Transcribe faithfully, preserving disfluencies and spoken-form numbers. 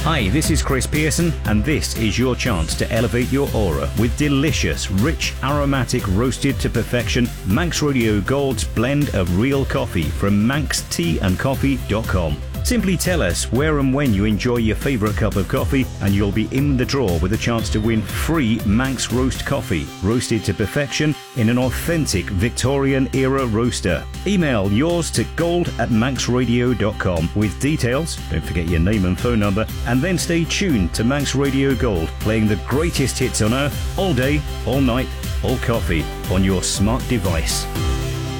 Hi, this is Chris Pearson, and this is your chance to elevate your aura with delicious, rich, aromatic, roasted to perfection Manx Radio Gold's blend of real coffee from manx tea and coffee dot com. Simply tell us where and when you enjoy your favourite cup of coffee, and you'll be in the draw with a chance to win free Manx Roast coffee, roasted to perfection in an authentic Victorian-era roaster. Email yours to gold at manx radio dot com with details, don't forget your name and phone number, and then stay tuned to Manx Radio Gold, playing the greatest hits on earth, all day, all night, all coffee, on your smart device.